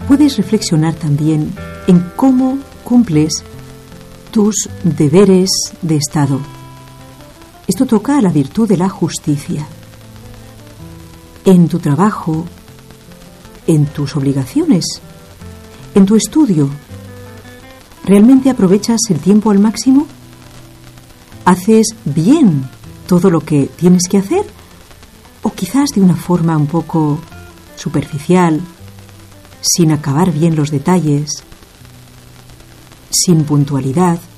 puedes reflexionar también en cómo cumples tus deberes de Estado. Esto toca a la virtud de la justicia. En tu trabajo, en tus obligaciones, en tu estudio, ¿realmente aprovechas el tiempo al máximo? ¿Haces bien todo lo que tienes que hacer? ¿O quizás de una forma un poco superficial, sin acabar bien los detalles, sin puntualidad?